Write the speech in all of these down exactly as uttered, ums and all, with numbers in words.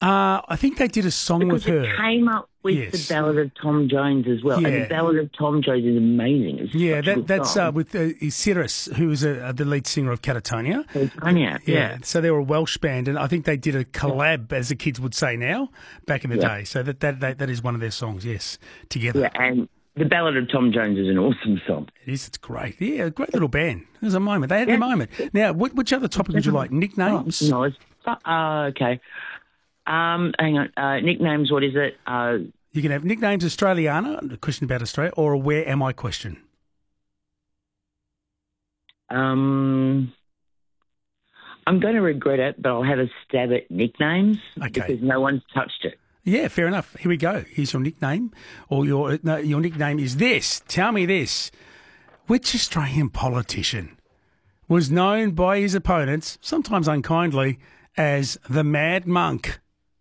Uh, I think they did a song Because with her. it came up with Yes. the Ballad of Tom Jones as well. Yeah. And the Ballad of Tom Jones is amazing. It's Yeah, such a that, good that's song. uh, with uh, Cyrus, who was uh, the lead singer of Catatonia. Catatonia, yeah. So they were a Welsh band, and I think they did a collab, as the kids would say now, back in the Yeah. day. So that, that that that is one of their songs, yes, together. Yeah, and the Ballad of Tom Jones is an awesome song. It is, it's great. Yeah, a great little band. There's a moment. They had Yeah. their moment. Now, what, which other topic would you like? Nicknames? Oh, no, it's, uh, okay. Um, hang on. Uh, nicknames, what is it? Uh, You can have nicknames Australiana, a question about Australia, or a where am I question. um, I'm going to regret it, but I'll have a stab at nicknames Okay. because no one's touched it. Yeah, fair enough. Here we go. Here's your nickname, or your no, your nickname is this. Tell me this: which Australian politician was known by his opponents, sometimes unkindly, as the Mad Monk?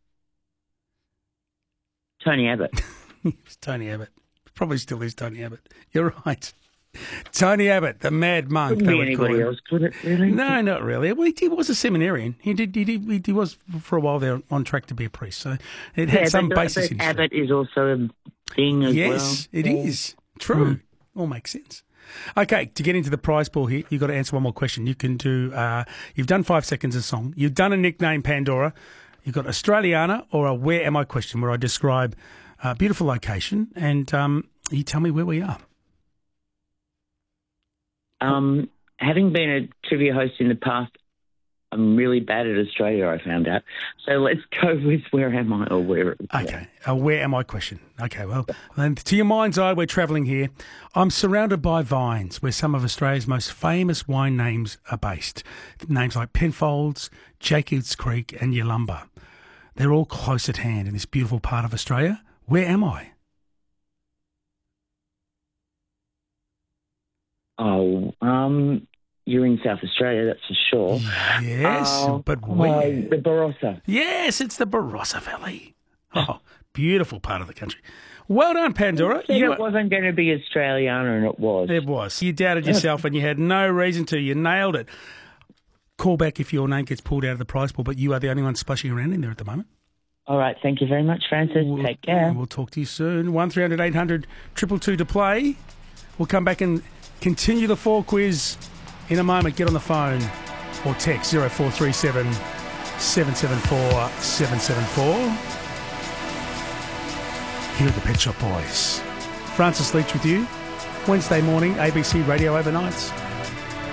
Tony Abbott. It's Tony Abbott. Probably still is Tony Abbott. You're right. Tony Abbott, the Mad Monk. Couldn't they be would call anybody him. else, could it, really? No, not really. Well, he, he was a seminarian. He did. He did. He was for a while there on track to be a priest. So it had Yeah, some but, basis but in history. Abbott is also a thing as well. Yes, it is. True. All makes sense. Okay, to get into the prize pool here, you've got to answer one more question. You can do, uh, you've done five seconds of song. You've done a nickname, Pandora. You've got Australiana or a where am I question, where I describe a beautiful location and um, you tell me where we are. Um, having been a trivia host in the past, I'm really bad at Australia, I found out. So let's go with where am I or where. Okay, a where am I question. Okay, well, then to your mind's eye, we're travelling here. I'm surrounded by vines where some of Australia's most famous wine names are based. Names like Penfolds, Jacobs Creek and Yalumba. They're all close at hand in this beautiful part of Australia. Where am I? Oh, um, you're in South Australia, that's for sure. Yes, Oh, but where? oh, the Barossa. Yes, it's the Barossa Valley. Oh, beautiful part of the country. Well done, Pandora. Said You it are- wasn't going to be Australiana, and it was. It was. You doubted yourself and you had no reason to. You nailed it. Call back if your name gets pulled out of the prize pool, but you are the only one splashing around in there at the moment. All right, thank you very much, Francis. We'll, Take care. We'll talk to you soon. one three hundred eight hundred two two two to play. We'll come back and continue the four quiz in a moment. Get on the phone or text zero four three seven seven seven four seven seven four. Here at the Pet Shop Boys. Francis Leach with you. Wednesday morning, A B C Radio Overnights.